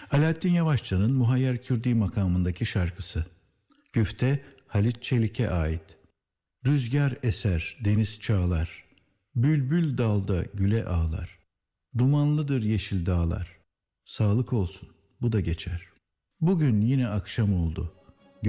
Alaaddin Yavaşçı'nın Muhayyer Kürdi makamındaki şarkısı. Güfte Halit Çelik'e ait. Rüzgar eser, deniz çağlar. Bülbül dalda güle ağlar. Dumanlıdır yeşil dağlar. Sağlık olsun, bu da geçer. Bugün yine akşam oldu.